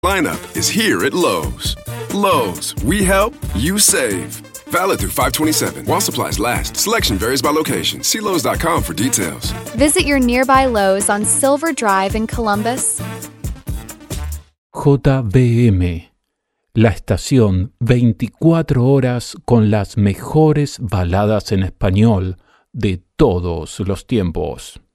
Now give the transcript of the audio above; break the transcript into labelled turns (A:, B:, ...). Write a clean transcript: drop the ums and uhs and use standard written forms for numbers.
A: Lineup is here at Lowe's. Lowe's, we help, you save. Valid through 5/27. While supplies last. Selection varies by location. See Lowe's.com for details.
B: Visit your nearby Lowe's on Silver Drive in Columbus.
C: JBM, la estación 24 horas con las mejores baladas en español de todos los tiempos.